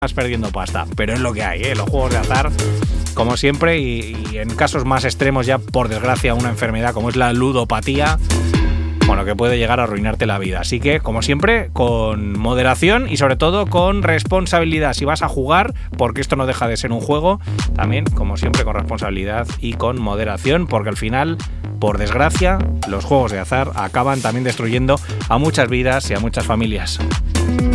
perdiendo pasta, pero es lo que hay, los juegos de azar, como siempre, y en casos más extremos ya, por desgracia, una enfermedad como es la ludopatía, bueno, que puede llegar a arruinarte la vida. Así que, como siempre, con moderación y sobre todo con responsabilidad. Si vas a jugar, porque esto no deja de ser un juego, también, como siempre, con responsabilidad y con moderación, porque al final, por desgracia, los juegos de azar acaban también destruyendo a muchas vidas y a muchas familias.